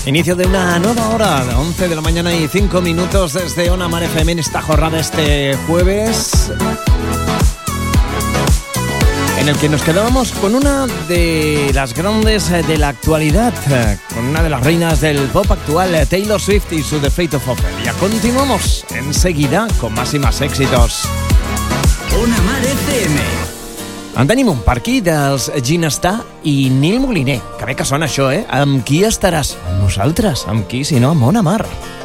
Inicio de una nueva hora, 11 de la mañana y 5 minutos desde Ona Mar FM en esta jornada este jueves, en el que nos quedábamos con una de las grandes de la actualidad, con una de las reinas del pop actual, Taylor Swift y su The Fate of Ophelia. Continuamos enseguida con más y más éxitos. Ona Mar FM. En tenim un per aquí dels Ginestar i Nil Moliner. Que bé que sona això, eh? Amb qui estaràs? Amb nosaltres. Amb qui, si no, amb Ona Mar.